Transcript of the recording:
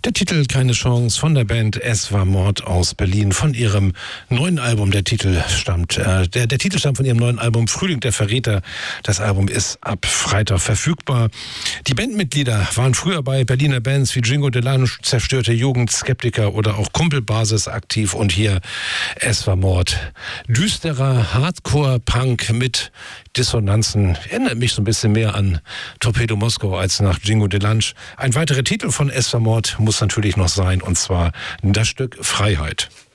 Der Titel Keine Chance von der Band Es war Mord aus Berlin von ihrem neuen Album. Der Titel stammt von ihrem neuen Album Frühling der Verräter. Das Album ist ab Freitag verfügbar. Die Bandmitglieder waren früher bei Berliner Bands wie Jingo Delange, Zerstörte Jugend, Skeptiker oder auch Kumpelbasis aktiv, und hier Es war Mord. Düsterer Hardcore-Punk mit Dissonanzen. Erinnert mich so ein bisschen mehr an Torpedo Moskau als nach Jingo Delange. Ein weiterer Titel von Es war Mord muss natürlich noch sein, und zwar das Stück Freiheit.